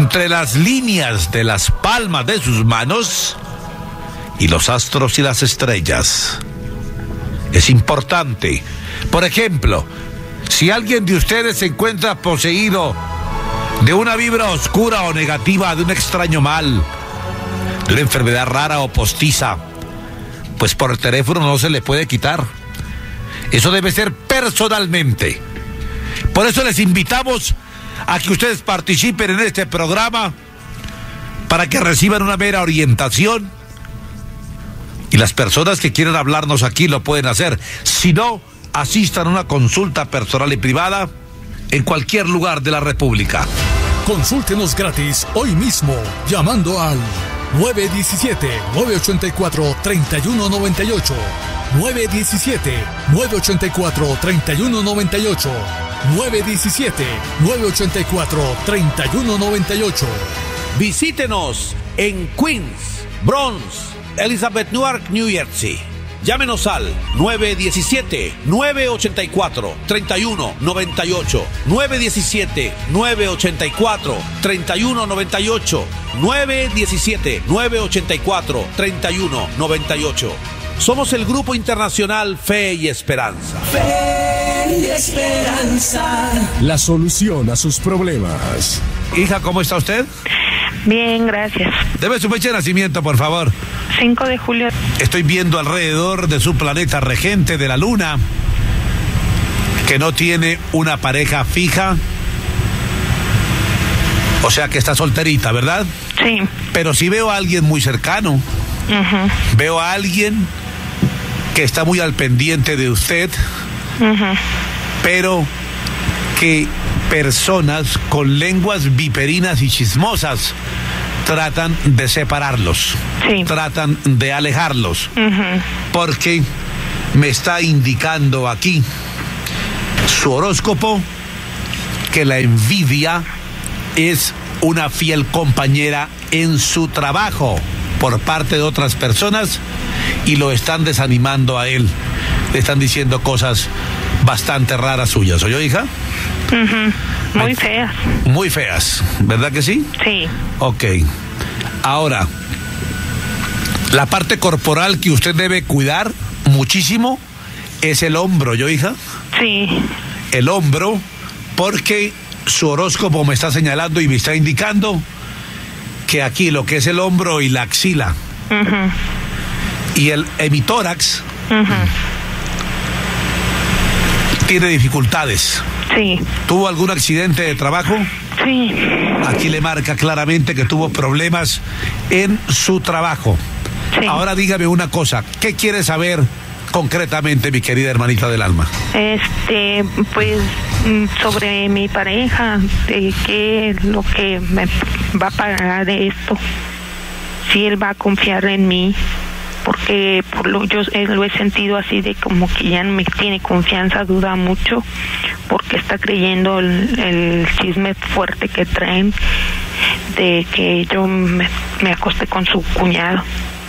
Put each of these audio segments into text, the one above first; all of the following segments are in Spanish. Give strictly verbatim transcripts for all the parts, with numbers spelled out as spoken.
entre las líneas de las palmas de sus manos y los astros y las estrellas. Es importante. Por ejemplo, si alguien de ustedes se encuentra poseído de una vibra oscura o negativa, de un extraño mal, de una enfermedad rara o postiza, pues por el teléfono no se le puede quitar. Eso debe ser personalmente. Por eso les invitamos a que ustedes participen en este programa para que reciban una mera orientación. Y las personas que quieran hablarnos aquí lo pueden hacer. Si no, asistan a una consulta personal y privada en cualquier lugar de la República. Consúltenos gratis hoy mismo llamando al nueve uno siete, nueve ocho cuatro, tres uno nueve ocho, nueve uno siete, nueve ocho cuatro, tres uno nueve ocho, nueve uno siete, nueve ocho cuatro, tres uno nueve ocho. Visítenos en Queens, Bronx, Elizabeth, Newark, New Jersey. Llámenos al nueve uno siete, nueve ocho cuatro, tres uno nueve ocho, nueve uno siete, nueve ocho cuatro, tres uno nueve ocho, nueve uno siete, nueve ocho cuatro, tres uno nueve ocho. Somos el Grupo Internacional Fe y Esperanza. Fe y Esperanza. La solución a sus problemas. Hija, ¿cómo está usted? Bien, gracias. Deme su fecha de nacimiento, por favor. cinco de julio. Estoy viendo alrededor de su planeta regente de la luna que no tiene una pareja fija. O sea que está solterita, ¿verdad? Sí. Pero sí veo a alguien muy cercano. Uh-huh. Veo a alguien que está muy al pendiente de usted. Uh-huh. Pero que personas con lenguas viperinas y chismosas tratan de separarlos. Sí. Tratan de alejarlos. Uh-huh. Porque me está indicando aquí su horóscopo que la envidia es una fiel compañera en su trabajo por parte de otras personas y lo están desanimando a él. Le están diciendo cosas bastante raras suyas. ¿Oyó, hija? Uh-huh. Muy feas. Muy feas, ¿verdad que sí? Sí. Ok. Ahora, la parte corporal que usted debe cuidar muchísimo es el hombro, ¿yo, hija? Sí. El hombro, porque su horóscopo me está señalando y me está indicando que aquí lo que es el hombro y la axila Uh-huh. y el hemitórax Uh-huh. tiene dificultades. Sí. ¿Tuvo algún accidente de trabajo? Sí. Aquí le marca claramente que tuvo problemas en su trabajo. Sí. Ahora dígame una cosa, ¿qué quiere saber concretamente, mi querida hermanita del alma? Este, pues, mm, sobre mi pareja, de qué es lo que me va a pagar de esto. Si él va a confiar en mí, porque por lo yo eh, lo he sentido así de como que ya no me tiene confianza, duda mucho, porque está creyendo el, el chisme fuerte que traen de que yo me, me acosté con su cuñado.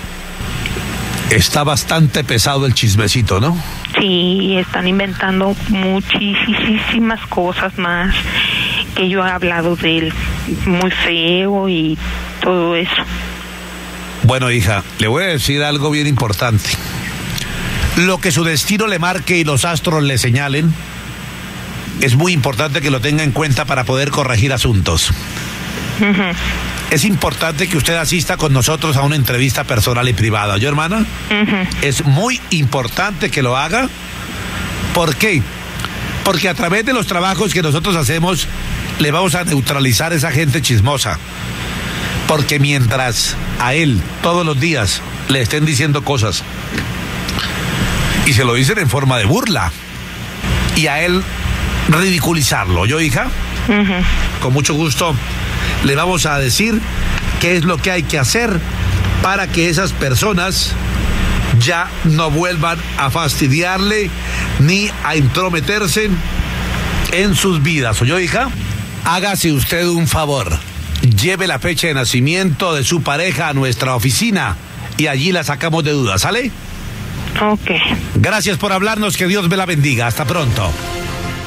Está bastante pesado el chismecito, ¿no? Sí, están inventando muchísimas cosas más, que yo he hablado de él muy feo y todo eso. Bueno, hija, le voy a decir algo bien importante. Lo que su destino le marque y los astros le señalen, es muy importante que lo tenga en cuenta para poder corregir asuntos. Uh-huh. Es importante que usted asista con nosotros a una entrevista personal y privada, ¿yo, hermana? Uh-huh. Es muy importante que lo haga. ¿Por qué? Porque a través de los trabajos que nosotros hacemos, le vamos a neutralizar a esa gente chismosa. Porque mientras a él todos los días le estén diciendo cosas y se lo dicen en forma de burla y a él ridiculizarlo, ¿yo, hija? Uh-huh. Con mucho gusto le vamos a decir qué es lo que hay que hacer para que esas personas ya no vuelvan a fastidiarle ni a intrometerse en sus vidas. ¿Oyó, hija? Hágase usted un favor. Lleve la fecha de nacimiento de su pareja a nuestra oficina y allí la sacamos de dudas, ¿sale? Ok. Gracias por hablarnos, que Dios me la bendiga. Hasta pronto.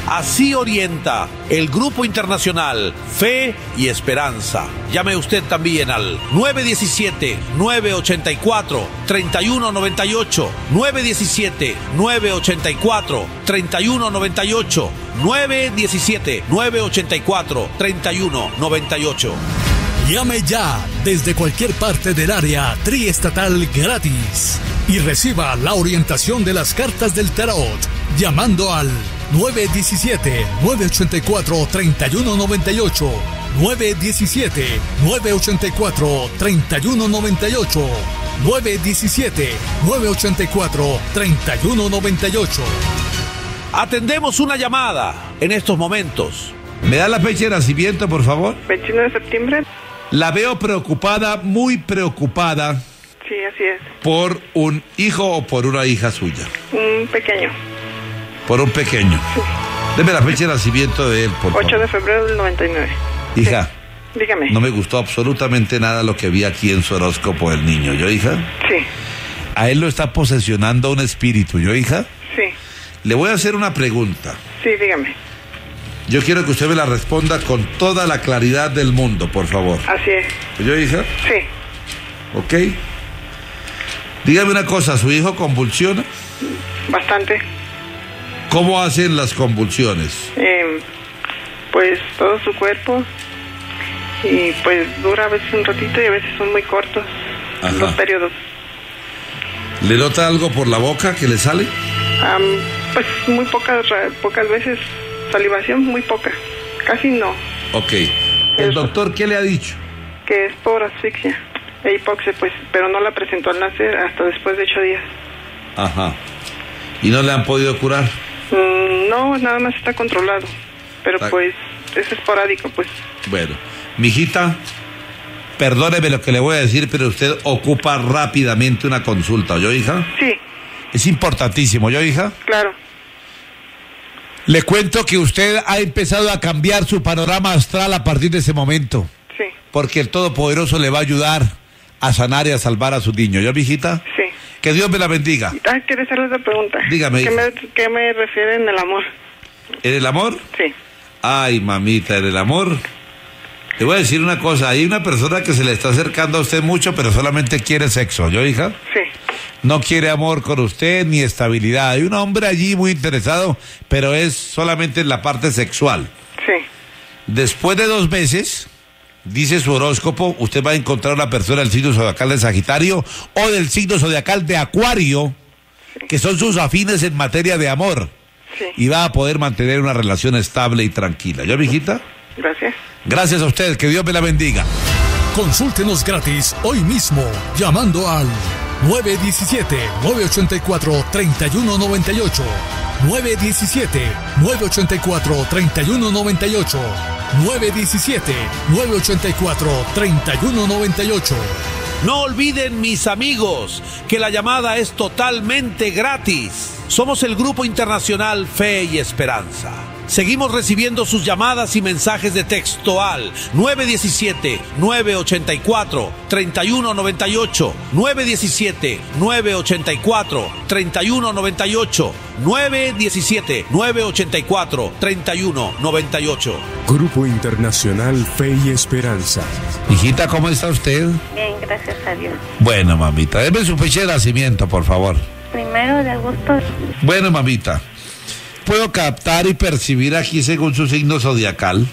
Así orienta el Grupo Internacional Fe y Esperanza. Llame usted también al nueve uno siete, nueve ocho cuatro, tres uno nueve ocho, nueve uno siete, nueve ocho cuatro, tres uno nueve ocho, nueve uno siete, nueve ocho cuatro, tres uno nueve ocho. Llame ya desde cualquier parte del área triestatal gratis y reciba la orientación de las cartas del tarot llamando al nueve uno siete, nueve ocho cuatro, tres uno nueve ocho, nueve uno siete, nueve ocho cuatro, tres uno nueve ocho, nueve uno siete, nueve ocho cuatro, tres uno nueve ocho. Atendemos una llamada en estos momentos. ¿Me da la fecha de nacimiento, por favor? veintiuno de septiembre. La veo preocupada, muy preocupada. Sí, así es. ¿Por un hijo o por una hija suya? Un pequeño. Por un pequeño. Sí. Deme la fecha de nacimiento de él, por favor. ocho de febrero del noventa y nueve. Hija. Sí. Dígame. No me gustó absolutamente nada lo que vi aquí en su horóscopo del niño. ¿Yo, hija? Sí. A él lo está posesionando un espíritu. ¿Yo, hija? Sí. Le voy a hacer una pregunta. Sí, dígame. Yo quiero que usted me la responda con toda la claridad del mundo, por favor. Así es. ¿Yo, hija? Sí. ¿Ok? Dígame una cosa, ¿su hijo convulsiona? Bastante. ¿Cómo hacen las convulsiones? Eh, pues todo su cuerpo. Y pues dura a veces un ratito y a veces son muy cortos. Ajá. Los periodos. ¿Le nota algo por la boca que le sale? Um, pues muy pocas, pocas veces. Salivación muy poca, casi no. Ok. ¿El doctor qué le ha dicho? Que es por asfixia e hipoxia, pues, pero no la presentó al nacer hasta después de ocho días. Ajá. ¿Y no le han podido curar? Mm, no, nada más está controlado, pero Está... pues es esporádico, pues. Bueno, mijita, perdóneme lo que le voy a decir, pero usted ocupa rápidamente una consulta, ¿oyó, hija? Sí. Es importantísimo, ¿oyó, hija? Claro. Le cuento que usted ha empezado a cambiar su panorama astral a partir de ese momento. Sí. Porque el Todopoderoso le va a ayudar a sanar y a salvar a su niño. ¿Yo, mijita? Sí. Que Dios me la bendiga. Ah, quiero hacerle otra pregunta. Dígame. ¿Qué me, qué me refiere en el amor? ¿En el amor? Sí. Ay, mamita, en el amor. Le voy a decir una cosa. Hay una persona que se le está acercando a usted mucho, pero solamente quiere sexo. ¿Yo, hija? Sí. No quiere amor con usted ni estabilidad. Hay un hombre allí muy interesado, pero es solamente en la parte sexual. Sí. Después de dos meses, dice su horóscopo, usted va a encontrar una persona del signo zodiacal de Sagitario o del signo zodiacal de Acuario, sí, que son sus afines en materia de amor. Sí. Y va a poder mantener una relación estable y tranquila. ¿Yo, mijita? Gracias. Gracias a usted, que Dios me la bendiga. Consúltenos gratis hoy mismo llamando al nueve uno siete, nueve ocho cuatro, tres uno nueve ocho, nueve uno siete, nueve ocho cuatro, tres uno nueve ocho, nueve uno siete, nueve ocho cuatro, tres uno nueve ocho. No olviden, mis amigos, que la llamada es totalmente gratis. Somos el Grupo Internacional Fe y Esperanza. Seguimos recibiendo sus llamadas y mensajes de texto al nueve uno siete, nueve ocho cuatro, tres uno nueve ocho, nueve uno siete, nueve ocho cuatro, tres uno nueve ocho, nueve uno siete, nueve ocho cuatro, tres uno nueve ocho. Grupo Internacional Fe y Esperanza. Hijita, ¿cómo está usted? Bien, gracias a Dios. Bueno, mamita, deme su fecha de nacimiento, por favor. Primero de agosto. Bueno, mamita, ¿puedo captar y percibir aquí según su signo zodiacal?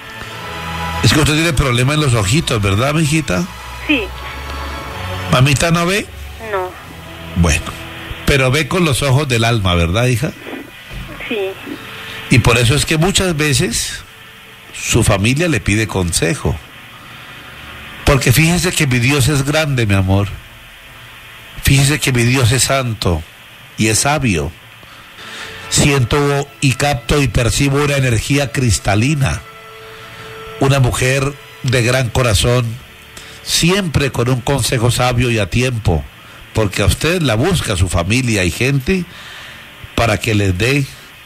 Es que usted tiene problema en los ojitos, ¿verdad, mijita? Sí. ¿Mamita no ve? No. Bueno, pero ve con los ojos del alma, ¿verdad, hija? Sí. Y por eso es que muchas veces su familia le pide consejo. Porque fíjese que mi Dios es grande, mi amor. Fíjese que mi Dios es santo y es sabio. Siento y capto y percibo una energía cristalina. Una mujer de gran corazón, siempre con un consejo sabio y a tiempo, porque a usted la busca su familia y gente para que les dé,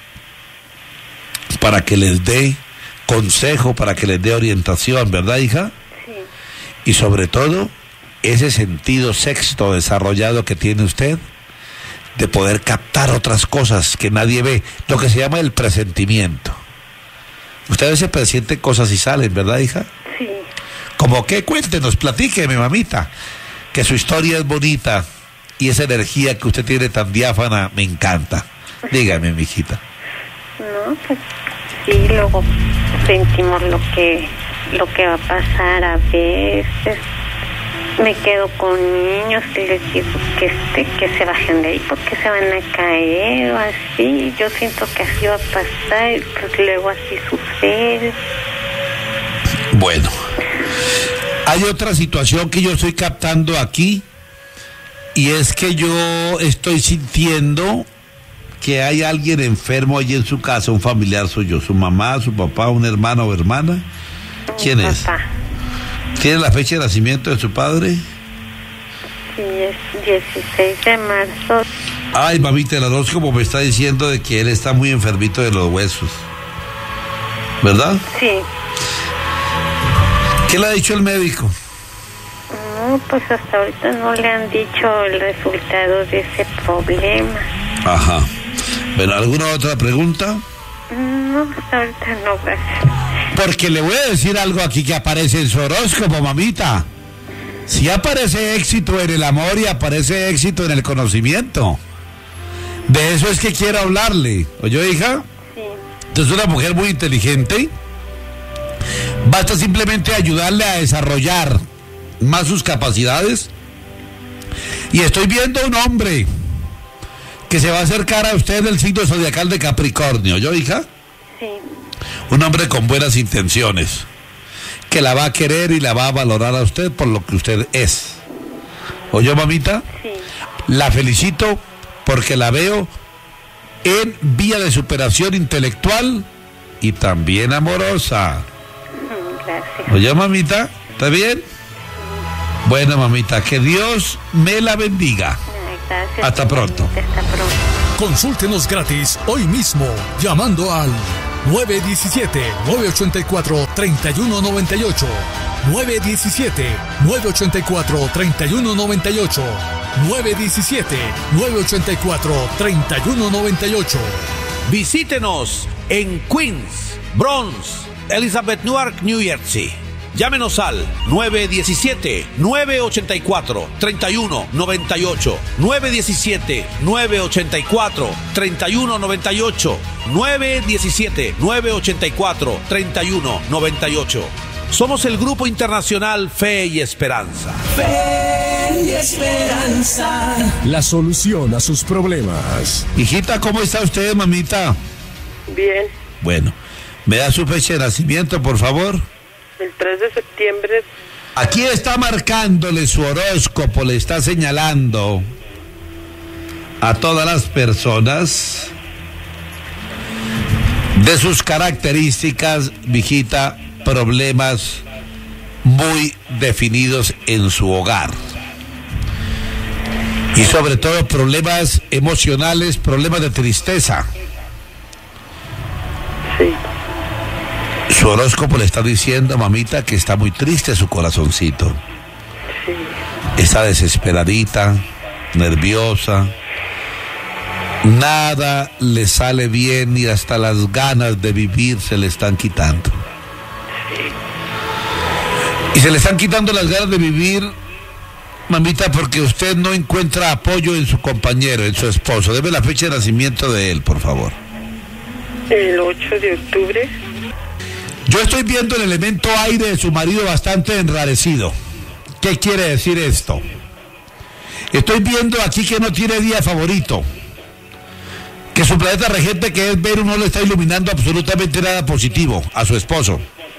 para que les dé consejo, para que les dé orientación, ¿verdad, hija? Sí. Y sobre todo, ese sentido sexto desarrollado que tiene usted, de poder captar otras cosas que nadie ve, lo que se llama el presentimiento. Ustedes se presienten cosas y salen, ¿verdad, hija? Sí. ¿Cómo qué? Cuéntenos, platíqueme, mamita, que su historia es bonita y esa energía que usted tiene tan diáfana me encanta. Dígame, mijita. No, pues sí, luego sentimos lo que lo que va a pasar a veces. Me quedo con niños que les digo que este que se bajen de ahí porque se van a caer o así. Yo siento que así va a pasar y pues luego así sucede. Bueno, hay otra situación que yo estoy captando aquí y es que yo estoy sintiendo que hay alguien enfermo allí en su casa, un familiar suyo, su mamá, su papá, un hermano o hermana. ¿Quién Mi es? papá. ¿Tiene la fecha de nacimiento de su padre? Sí, es dieciséis de marzo. Ay, mamita, el horóscopo me está diciendo de que él está muy enfermito de los huesos, ¿verdad? Sí. ¿Qué le ha dicho el médico? No, pues hasta ahorita no le han dicho el resultado de ese problema. Ajá. Bueno, ¿alguna otra pregunta? No, hasta ahorita no, gracias. Porque le voy a decir algo aquí que aparece en su horóscopo, mamita. Si aparece éxito en el amor y aparece éxito en el conocimiento. De eso es que quiero hablarle. ¿Oyó, hija? Sí. Entonces, una mujer muy inteligente. Basta simplemente ayudarle a desarrollar más sus capacidades. Y estoy viendo un hombre que se va a acercar a usted del signo zodiacal de Capricornio. ¿Oyó, hija? Sí. Un hombre con buenas intenciones, que la va a querer y la va a valorar a usted por lo que usted es. ¿Oyó, mamita? Sí. La felicito porque la veo en vía de superación intelectual y también amorosa. Gracias. ¿Oyó, mamita? ¿Está bien? Bueno, mamita, que Dios me la bendiga. Gracias. Hasta pronto. Hasta pronto. Consúltenos gratis hoy mismo llamando al nueve uno siete, nueve ocho cuatro, tres uno nueve ocho, nueve uno siete, nueve ocho cuatro, tres uno nueve ocho, nueve uno siete, nueve ocho cuatro, tres uno nueve ocho. Visítenos en Queens, Bronx, Elizabeth Newark, New Jersey. Llámenos al nueve uno siete, nueve ocho cuatro, tres uno nueve ocho, nueve uno siete, nueve ocho cuatro, tres uno nueve ocho, nueve uno siete, nueve ocho cuatro, tres uno nueve ocho. Somos el Grupo Internacional Fe y Esperanza. Fe y Esperanza. La solución a sus problemas. Hijita, ¿cómo está usted, mamita? Bien, Bueno, ¿me da su fecha de nacimiento, por favor? el tres de septiembre. Aquí está marcándole su horóscopo, le está señalando a todas las personas de sus características, mijita, problemas muy definidos en su hogar. Y sobre todo problemas emocionales, problemas de tristeza. Sí. Su horóscopo le está diciendo, mamita, que está muy triste su corazoncito. Sí. Está desesperadita, nerviosa. Nada le sale bien y hasta las ganas de vivir se le están quitando. Y se le están quitando las ganas de vivir, mamita, porque usted no encuentra apoyo en su compañero, en su esposo. Deme la fecha de nacimiento de él, por favor. El ocho de octubre. Yo estoy viendo el elemento aire de su marido bastante enrarecido. ¿Qué quiere decir esto? Estoy viendo aquí que no tiene día favorito. Que su planeta regente, que es Venus, no le está iluminando absolutamente nada positivo a su esposo.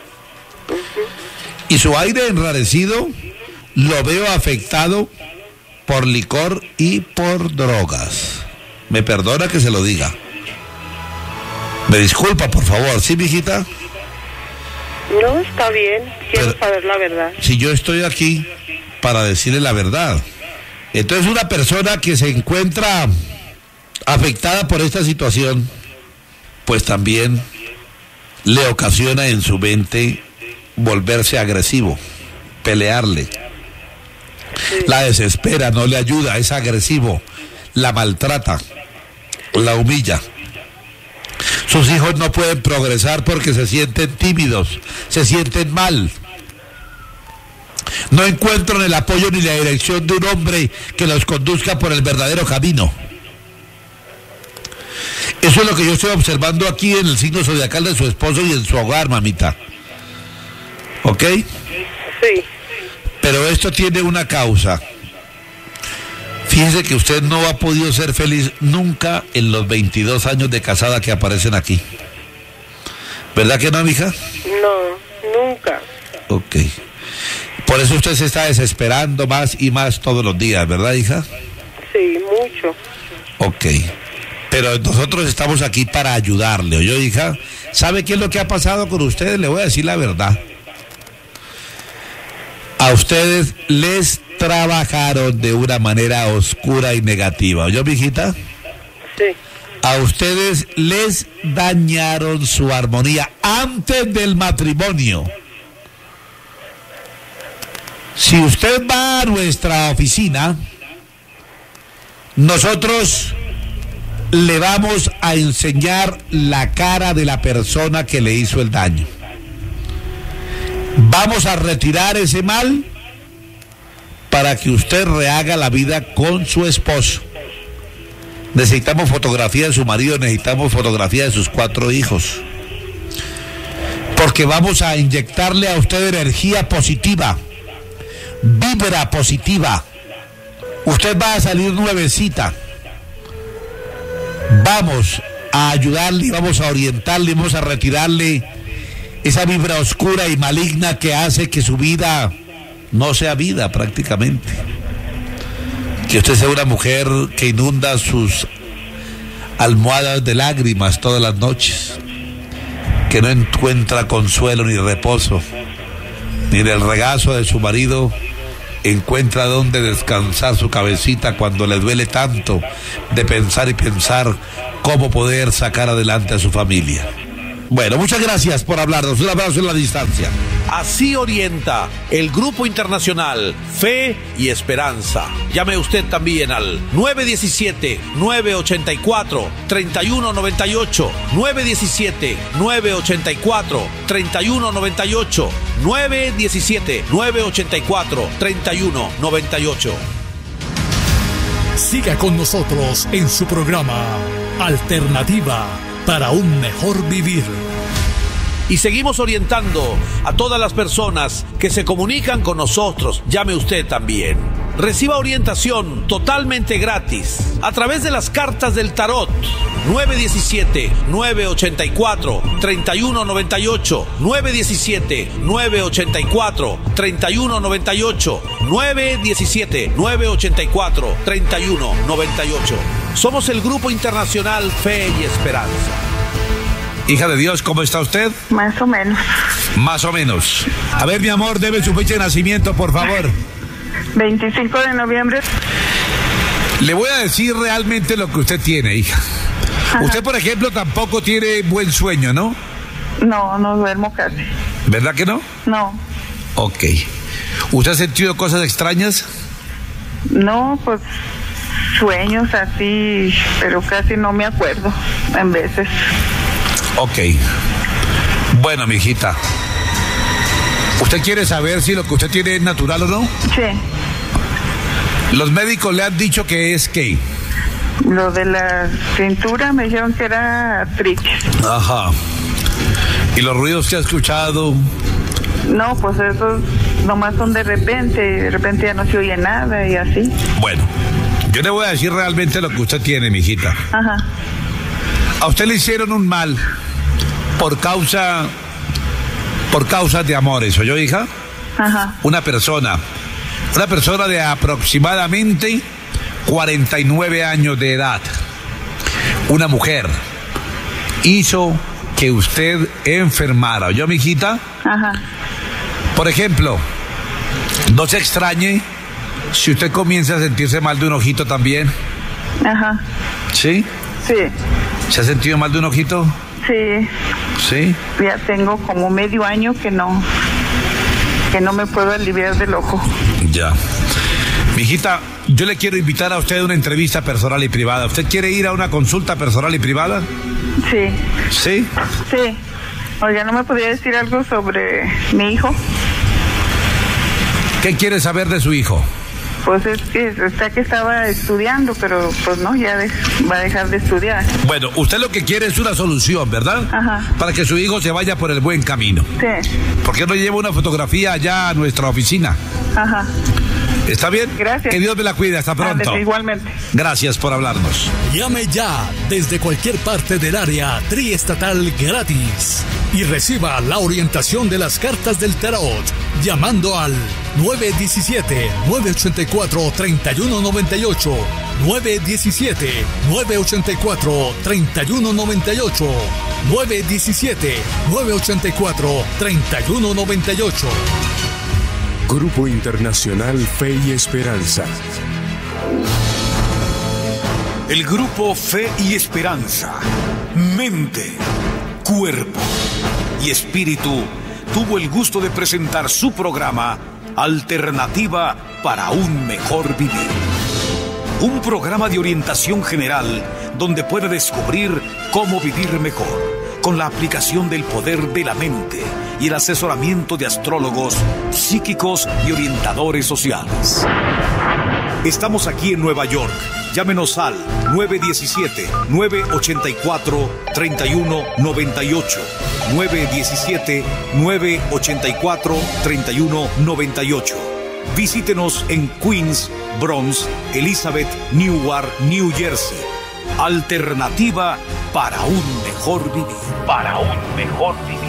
Y su aire enrarecido lo veo afectado por licor y por drogas. Me perdona que se lo diga. Me disculpa, por favor. ¿Sí, mijita? No, está bien. Quiero Pero- saber la verdad. Si yo estoy aquí para decirle la verdad. Entonces, una persona que se encuentra afectada por esta situación, pues también le ocasiona en su mente volverse agresivo, pelearle. La desespera, no le ayuda, es agresivo. la maltrata, la humilla. Sus hijos no pueden progresar porque se sienten tímidos, se sienten mal. No encuentran el apoyo ni la dirección de un hombre que los conduzca por el verdadero camino. Eso es lo que yo estoy observando aquí en el signo zodiacal de su esposo y en su hogar, mamita. ¿Ok? Sí. Pero esto tiene una causa. Fíjese que usted no ha podido ser feliz nunca en los veintidós años de casada que aparecen aquí. ¿Verdad que no, mija? No, nunca. Ok. Por eso usted se está desesperando más y más todos los días, ¿verdad, hija? Sí, mucho. Ok. Pero nosotros estamos aquí para ayudarle, ¿oyó, hija? ¿Sabe qué es lo que ha pasado con ustedes? Le voy a decir la verdad. A ustedes les trabajaron de una manera oscura y negativa, ¿oyó, mijita? Sí. A ustedes les dañaron su armonía antes del matrimonio. Si usted va a nuestra oficina, nosotros le vamos a enseñar la cara de la persona que le hizo el daño. Vamos a retirar ese mal para que usted rehaga la vida con su esposo. Necesitamos fotografía de su marido, necesitamos fotografía de sus cuatro hijos. Porque vamos a inyectarle a usted energía positiva, vibra positiva. Usted va a salir nuevecita. Vamos a ayudarle, vamos a orientarle, vamos a retirarle esa vibra oscura y maligna que hace que su vida no sea vida prácticamente. Que usted sea una mujer que inunda sus almohadas de lágrimas todas las noches, que no encuentra consuelo ni reposo, ni en el regazo de su marido encuentra dónde descansar su cabecita cuando le duele tanto de pensar y pensar cómo poder sacar adelante a su familia. Bueno, muchas gracias por hablarnos. Un abrazo en la distancia. Así orienta el Grupo Internacional Fe y Esperanza. Llame usted también al nueve uno siete, nueve ocho cuatro, tres uno nueve ocho, nueve uno siete, nueve ocho cuatro, tres uno nueve ocho, nueve uno siete, nueve ocho cuatro, tres uno nueve ocho. Siga con nosotros en su programa Alternativa para un mejor vivir. Y seguimos orientando a todas las personas que se comunican con nosotros. Llame usted también. Reciba orientación totalmente gratis a través de las cartas del tarot. nueve uno siete, nueve ocho cuatro, tres uno nueve ocho, nueve uno siete, nueve ocho cuatro, tres uno nueve ocho, nueve uno siete, nueve ocho cuatro, tres uno nueve ocho. Somos el Grupo Internacional Fe y Esperanza. Hija de Dios, ¿cómo está usted? Más o menos. Más o menos. A ver, mi amor, deme su fecha de nacimiento, por favor. veinticinco de noviembre. Le voy a decir realmente lo que usted tiene, hija. Ajá. Usted, por ejemplo, tampoco tiene buen sueño, ¿no? No, no duermo casi. ¿Verdad que no? No. Ok. ¿Usted ha sentido cosas extrañas? No, pues sueños así, pero casi no me acuerdo en veces. Ok. Bueno, mijita, ¿usted quiere saber si lo que usted tiene es natural o no? Sí. Los médicos le han dicho que es ¿qué? Lo de la cintura me dijeron que era artritis. Ajá. ¿Y los ruidos que ha escuchado? No, pues esos nomás son de repente, de repente ya no se oye nada y así. Bueno, yo le voy a decir realmente lo que usted tiene, mijita. Ajá. A usted le hicieron un mal por causa, por causa de amores, ¿oyó, hija? Ajá. Una persona, una persona de aproximadamente cuarenta y nueve años de edad, una mujer, hizo que usted enfermara, ¿oyó, mijita? Ajá. Por ejemplo, no se extrañe si usted comienza a sentirse mal de un ojito también. Ajá. ¿Sí? Sí. ¿Se ha sentido mal de un ojito? Sí. ¿Sí? Ya tengo como medio año que no, que no me puedo aliviar del ojo. Ya. Mijita, yo le quiero invitar a usted a una entrevista personal y privada. ¿Usted quiere ir a una consulta personal y privada? Sí. ¿Sí? Sí. Oiga, ¿no me podría decir algo sobre mi hijo? ¿Qué quiere saber de su hijo? Pues es que está que estaba estudiando, pero pues no, ya de, va a dejar de estudiar. Bueno, usted lo que quiere es una solución, ¿verdad? Ajá. Para que su hijo se vaya por el buen camino. Sí. ¿Por qué no lleva una fotografía allá a nuestra oficina? Ajá. ¿Está bien? Gracias. Que Dios me la cuide. Hasta pronto. Ándale, igualmente. Gracias por hablarnos. Llame ya desde cualquier parte del área triestatal gratis y reciba la orientación de las cartas del tarot llamando al nueve uno siete, nueve ocho cuatro, tres uno nueve ocho, nueve uno siete, nueve ocho cuatro, tres uno nueve ocho, nueve uno siete, nueve ocho cuatro, tres uno nueve ocho. Grupo Internacional Fe y Esperanza. El grupo Fe y Esperanza, mente, cuerpo y espíritu tuvo el gusto de presentar su programa Alternativa para un mejor vivir. Un programa de orientación general donde puede descubrir cómo vivir mejor con la aplicación del poder de la mente y el asesoramiento de astrólogos, psíquicos y orientadores sociales. Estamos aquí en Nueva York. Llámenos al nueve uno siete, nueve ocho cuatro, tres uno nueve ocho, nueve uno siete, nueve ocho cuatro, tres uno nueve ocho. Visítenos en Queens, Bronx, Elizabeth, Newark, New Jersey. Alternativa para un mejor vivir. Para un mejor vivir.